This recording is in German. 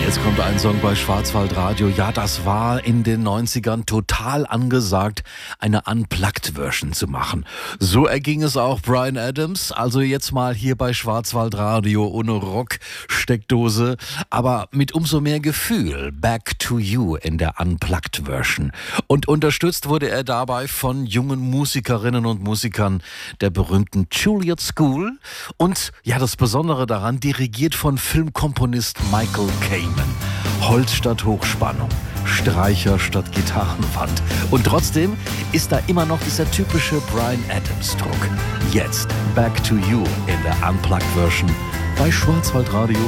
Jetzt kommt ein Song bei Schwarzwaldradio. Ja, das war in den 90ern total angesagt, eine Unplugged-Version zu machen. So erging es auch Bryan Adams. Also jetzt mal hier bei Schwarzwaldradio ohne Rock-Steckdose, aber mit umso mehr Gefühl. Back to You in der Unplugged-Version. Und unterstützt wurde er dabei von jungen Musikerinnen und Musikern der berühmten Juilliard School. Und ja, das Besondere daran, dirigiert von Filmkomponist Michael Kamen. Holz statt Hochspannung, Streicher statt Gitarrenwand. Und trotzdem ist da immer noch dieser typische Bryan Adams-Druck. Jetzt Back to You in der Unplugged-Version bei Schwarzwaldradio.